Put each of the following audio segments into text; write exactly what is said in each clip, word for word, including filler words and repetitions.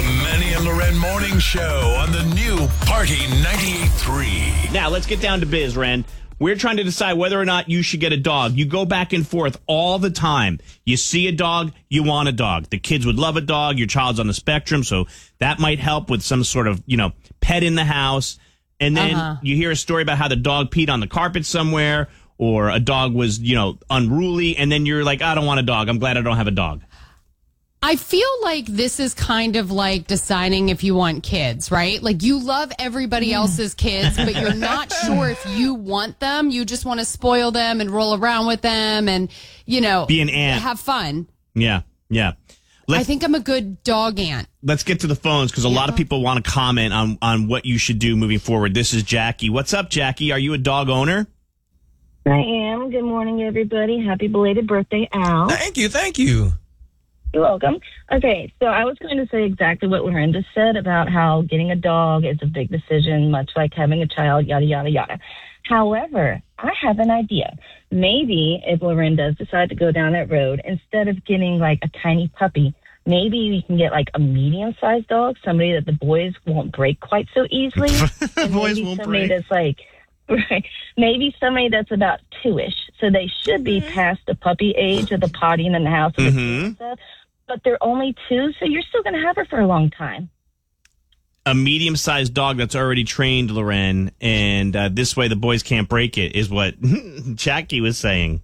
Manny and Loren Morning Show on the new Party ninety-eight point three. Now, let's get down to biz, Ren. We're trying to decide whether or not you should get a dog. You go back and forth all the time. You see a dog, you want a dog. The kids would love a dog. Your child's on the spectrum, so that might help with some sort of, you know, pet in the house. And then uh-huh. you hear a story about how the dog peed on the carpet somewhere, or a dog was, you know, unruly, and then you're like, I don't want a dog. I'm glad I don't have a dog. I feel like this is kind of like deciding if you want kids, right? Like you love everybody else's kids, but you're not sure if you want them. You just want to spoil them and roll around with them and, you know, be an aunt. Have fun. Yeah, yeah. Let's, I think I'm a good dog aunt. Let's get to the phones because a yeah. lot of people want to comment on, on what you should do moving forward. This is Jackie. What's up, Jackie? Are you a dog owner? I am. Good morning, everybody. Happy belated birthday, Al. Thank you, thank you. You're welcome. Okay, so I was going to say exactly what Lorinda said about how getting a dog is a big decision, much like having a child, yada, yada, yada. However, I have an idea. Maybe if Lorinda decide to go down that road, instead of getting like a tiny puppy, maybe we can get like a medium-sized dog, somebody that the boys won't break quite so easily. The boys won't somebody break. That's like, right, maybe somebody that's about two-ish. So they should be past the puppy age of the pottying in the house and, mm-hmm. and stuff. But they're only two, so you're still going to have her for a long time. A medium-sized dog that's already trained, Loren, and uh, this way the boys can't break it, is what Jackie was saying.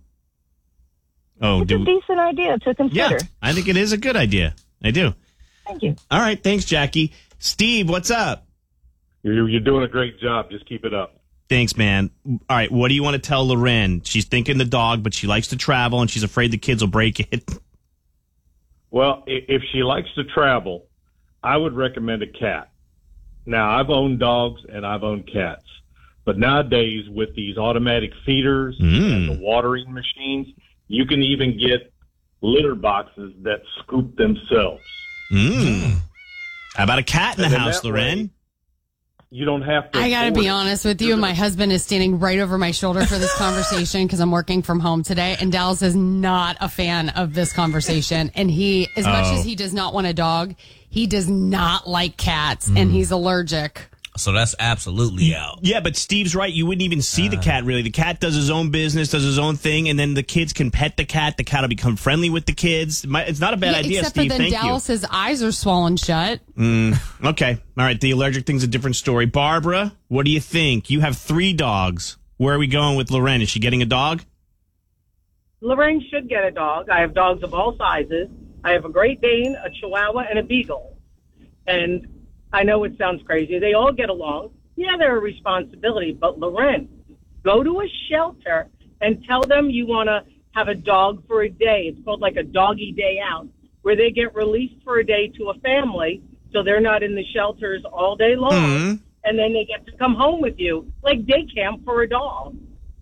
Oh, it's do, a decent idea to consider. Yeah, I think it is a good idea. I do. Thank you. All right, thanks, Jackie. Steve, what's up? You're, you're doing a great job. Just keep it up. Thanks, man. All right, what do you want to tell Loren? She's thinking the dog, but she likes to travel, and she's afraid the kids will break it. Well, if she likes to travel, I would recommend a cat. Now, I've owned dogs and I've owned cats. But nowadays, with these automatic feeders mm. and the watering machines, you can even get litter boxes that scoop themselves. Mm. How about a cat in the house, Loren? Way, you don't have to. I got to be honest with you. My husband is standing right over my shoulder for this conversation because I'm working from home today. And Dallas is not a fan of this conversation. And he, as oh. much as he does not want a dog, he does not like cats mm. and he's allergic. So that's absolutely out. Yeah, but Steve's right. You wouldn't even see uh, the cat, really. The cat does his own business, does his own thing, and then the kids can pet the cat. The cat will become friendly with the kids. It's not a bad yeah, idea, except Steve. Except for then Thank Dallas's you. eyes are swollen shut. Mm, okay. All right. The allergic thing's a different story. Barbara, what do you think? You have three dogs. Where are we going with Loren? Is she getting a dog? Lorraine should get a dog. I have dogs of all sizes. I have a Great Dane, a Chihuahua, and a Beagle. And I know it sounds crazy. They all get along. Yeah, they're a responsibility, but Loren, go to a shelter and tell them you want to have a dog for a day. It's called like a doggy day out, where they get released for a day to a family, so they're not in the shelters all day long, mm-hmm. and then they get to come home with you, like day camp for a dog.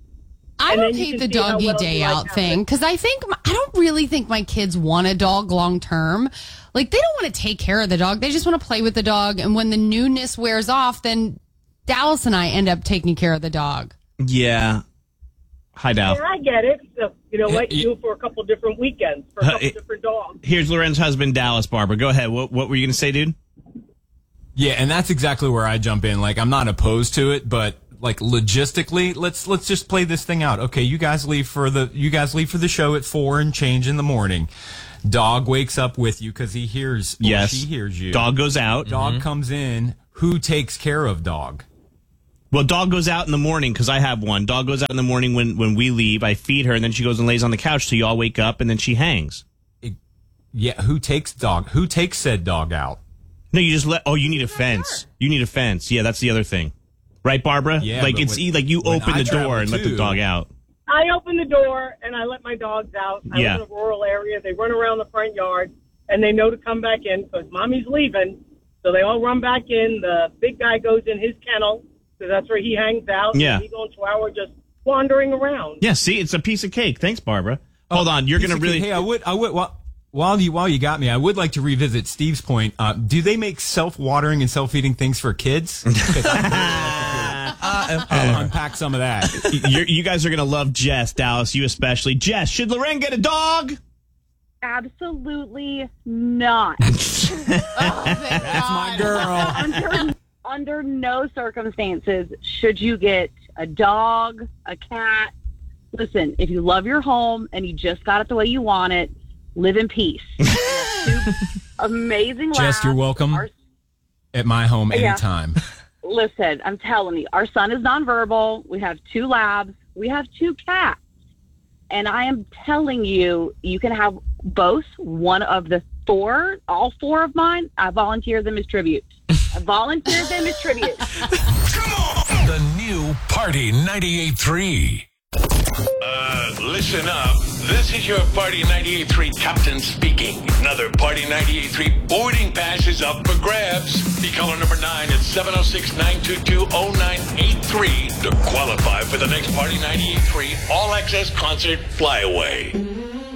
I don't hate the doggy well day out like thing because I think I don't really think my kids want a dog long term. Like they don't want to take care of the dog; they just want to play with the dog. And when the newness wears off, then Dallas and I end up taking care of the dog. Yeah. Hi, Dal. Yeah, I get it. So, you know what? You do it for a couple different weekends for a couple uh, different dogs. Here's Loren's husband, Dallas. Barbara, go ahead. What, what were you going to say, dude? Yeah, and that's exactly where I jump in. Like, I'm not opposed to it, but like logistically, let's let's just play this thing out. Okay, you guys leave for the you guys leave for the show at four and change in the morning. Dog wakes up with you because he hears. Yes, she hears you. Dog goes out. Dog mm-hmm. comes in. Who takes care of dog? Well, dog goes out in the morning because I have one. Dog goes out in the morning when, when we leave. I feed her, and then she goes and lays on the couch till you all wake up, and then she hangs. It, yeah, who takes dog? Who takes said dog out? No, you just let. Oh, you need a fence. You need a fence. Yeah, that's the other thing, right, Barbara? Yeah, like it's when, like you open the door and too, let the dog out. I open the door and I let my dogs out. I yeah. live in a rural area. They run around the front yard, and they know to come back in because mommy's leaving. So they all run back in. The big guy goes in his kennel. So that's where he hangs out. Yeah. And he goes to our just wandering around. Yeah, see, it's a piece of cake. Thanks, Barbara. Hold on, you're going to really... Hey, I would, I would, while, while you, while you got me, I would like to revisit Steve's point. Uh, do they make self-watering and self-feeding things for kids? uh, I'll unpack some of that. You're, you guys are going to love Jess, Dallas, you especially. Jess, should Loren get a dog? Absolutely not. Oh, thank under no circumstances should you get a dog, a cat. Listen, if you love your home and you just got it the way you want it, live in peace. Two amazing labs. Jess, you're welcome Our, at my home Yeah. anytime. Listen, I'm telling you, our son is nonverbal. We have two labs. We have two cats. And I am telling you, you can have both. One of the four, all four of mine, I volunteer them as tribute. I volunteer them as tribute. The new Party ninety-eight point three. Uh, listen up. This is your Party ninety-eight point three captain speaking. Another Party ninety-eight point three boarding pass is up for grabs. Be caller number nine at seven oh six, nine two two, oh nine eight three to qualify for the next Party ninety-eight point three All Access Concert Flyaway.